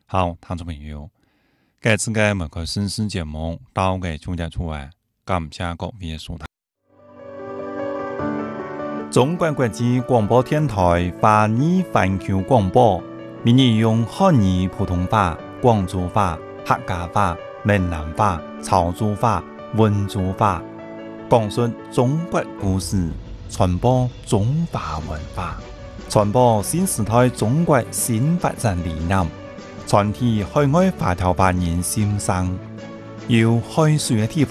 好，聽眾朋友，這次嘅每個新聞節目到嘅總結出來，感謝各位嘅收睇。中國國際廣播電台華語環球廣播，每日用漢語普通話、廣州話、客家話、閩南話、潮州話、溫州話，講述中國故事，傳播中華文化，傳播新時代中國新發展理念，傳遞海外華僑華人心聲，有海水嘅地方。